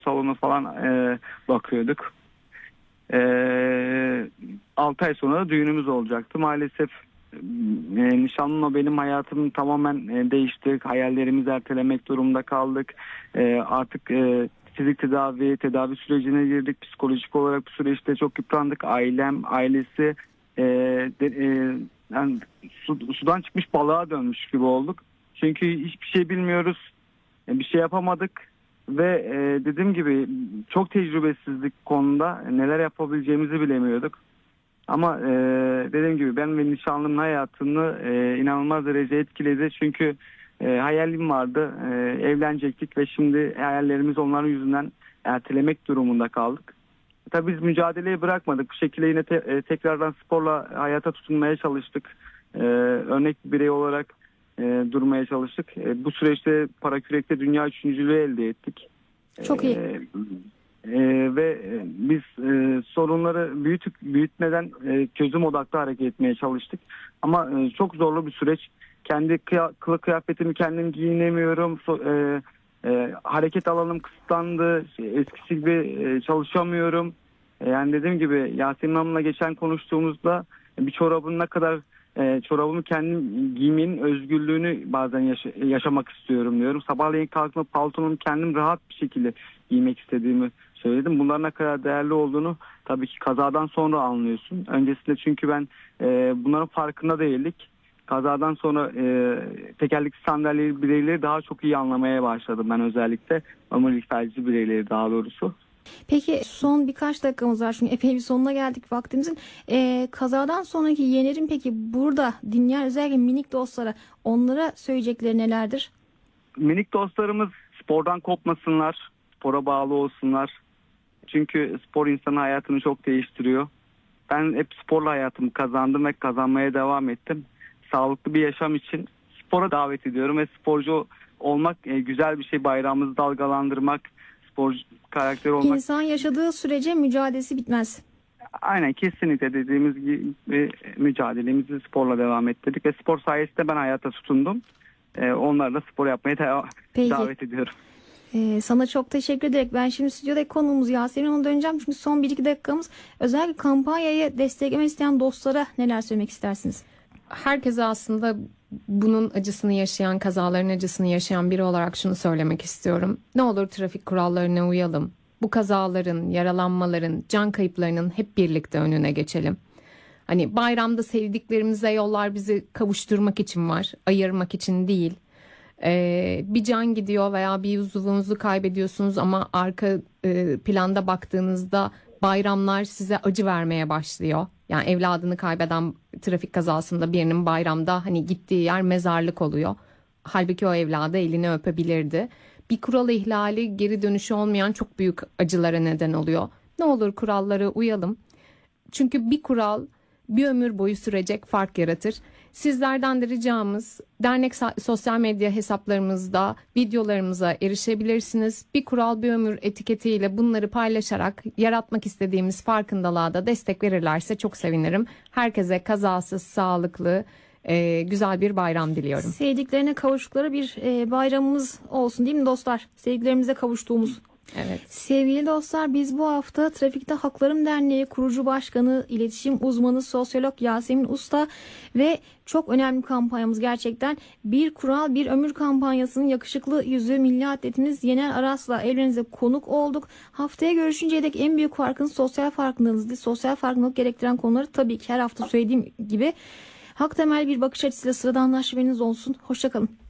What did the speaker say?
salonu falan bakıyorduk. 6 ay sonra da düğünümüz olacaktı. Maalesef nişanlımla benim hayatım tamamen değişti. Hayallerimizi ertelemek durumunda kaldık. Artık fizik tedavi sürecine girdik. Psikolojik olarak bu süreçte çok yıprandık. Ailesi yani sudan çıkmış balığa dönmüş gibi olduk. Çünkü hiçbir şey bilmiyoruz. Bir şey yapamadık. Ve dediğim gibi çok tecrübesizlik konuda neler yapabileceğimizi bilemiyorduk. Ama dediğim gibi ben ve nişanlımın hayatını inanılmaz derece etkiledi. Çünkü hayalim vardı. Evlenecektik ve şimdi hayallerimiz onların yüzünden ertelemek durumunda kaldık. Tabii biz mücadeleyi bırakmadık. Bu şekilde yine tekrardan sporla hayata tutunmaya çalıştık. Örnek bir birey olarak durmaya çalıştık. Bu süreçte parakürekte dünya üçüncülüğü elde ettik. Çok iyi. Ve biz sorunları büyütmeden çözüm odaklı hareket etmeye çalıştık. Ama çok zorlu bir süreç. Kendi kılık kıyafetimi kendim giyinemiyorum. Hareket alanım kısıtlandı. Eskisi gibi çalışamıyorum. Yani dediğim gibi Yasemin Hanım'la geçen konuştuğumuzda bir çorabın ne kadar çorabımı kendim giymenin özgürlüğünü bazen yaşamak istiyorum diyorum. Sabahleyin kalkma paltonumu kendim rahat bir şekilde giymek istediğimi söyledim. Bunların ne kadar değerli olduğunu tabii ki kazadan sonra anlıyorsun. Öncesinde çünkü ben bunların farkında değildik. Kazadan sonra tekerlekli sandalyeli bireyleri daha çok iyi anlamaya başladım ben, özellikle omurilik felci bireyleri daha doğrusu. Peki son birkaç dakikamız var çünkü epey bir sonuna geldik vaktimizin. Kazadan sonraki Yener'in peki burada dinleyen özellikle minik dostlara, onlara söyleyecekleri nelerdir? Minik dostlarımız spordan kopmasınlar, spora bağlı olsunlar. Çünkü spor insanın hayatını çok değiştiriyor. Ben hep sporla hayatımı kazandım ve kazanmaya devam ettim. Sağlıklı bir yaşam için spora davet ediyorum ve sporcu olmak güzel bir şey. Bayrağımızı dalgalandırmak, sporcu karakteri olmak. İnsan yaşadığı sürece mücadelesi bitmez. Aynen, kesinlikle dediğimiz gibi mücadelemizi sporla devam ettirdik ve spor sayesinde ben hayata tutundum. Onları da spor yapmaya davet ediyorum. Sana çok teşekkür ederek ben şimdi stüdyodaki konuğumuz Yasemin Hanım'a döneceğim. Çünkü son 1-2 dakikamız. Özellikle kampanyayı desteklemek isteyen dostlara neler söylemek istersiniz? Herkese aslında bunun acısını yaşayan, kazaların acısını yaşayan biri olarak şunu söylemek istiyorum. Ne olur trafik kurallarına uyalım. Bu kazaların, yaralanmaların, can kayıplarının hep birlikte önüne geçelim. Hani bayramda sevdiklerimize yollar bizi kavuşturmak için var, ayırmak için değil. Bir can gidiyor veya bir uzuvunuzu kaybediyorsunuz ama arka planda baktığınızda bayramlar size acı vermeye başlıyor. Yani evladını kaybeden trafik kazasında birinin bayramda hani gittiği yer mezarlık oluyor. Halbuki o evladı elini öpebilirdi. Bir kural ihlali geri dönüşü olmayan çok büyük acılara neden oluyor. Ne olur kurallara uyalım. Çünkü bir kural bir ömür boyu sürecek fark yaratır. Sizlerden de ricamız dernek sosyal medya hesaplarımızda videolarımıza erişebilirsiniz. Bir kural bir ömür etiketiyle bunları paylaşarak yaratmak istediğimiz farkındalığa da destek verirlerse çok sevinirim. Herkese kazasız, sağlıklı, güzel bir bayram diliyorum. Sevdiklerine kavuştukları bir bayramımız olsun değil mi dostlar? Sevdiklerimize kavuştuğumuz. Evet. Sevgili dostlar, biz bu hafta Trafikte Haklarım Derneği kurucu başkanı, iletişim uzmanı, sosyolog Yasemin Usta ve çok önemli kampanyamız gerçekten Bir Kural Bir Ömür kampanyasının yakışıklı yüzü milli atletimiz Yener Aras'la evlerinize konuk olduk. Haftaya görüşünceye dek en büyük farkınız sosyal farkındalığınız. Sosyal farkındalık gerektiren konuları tabii ki her hafta söylediğim gibi hak temel bir bakış açısıyla sıradanlaşmanız olsun. Hoşça kalın.